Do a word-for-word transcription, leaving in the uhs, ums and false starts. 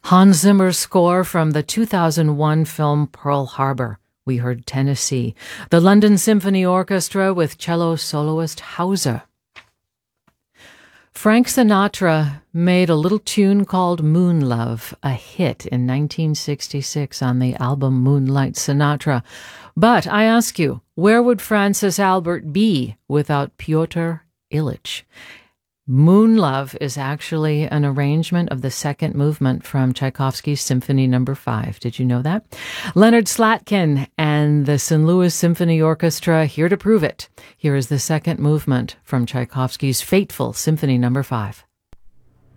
Hans Zimmer's score from the two thousand one film Pearl Harbor. We heard Tennessee. The London Symphony Orchestra with cello soloist Hauser. Frank Sinatra made a little tune called Moon Love, a hit in nineteen sixty-six on the album Moonlight Sinatra. But I ask you, where would Francis Albert be without Pyotr Ilyich? Moon Love is actually an arrangement of the second movement from Tchaikovsky's Symphony Number Five. Did you know that? Leonard Slatkin and the Saint Louis Symphony Orchestra here to prove it. Here is the second movement from Tchaikovsky's fateful Symphony Number Five.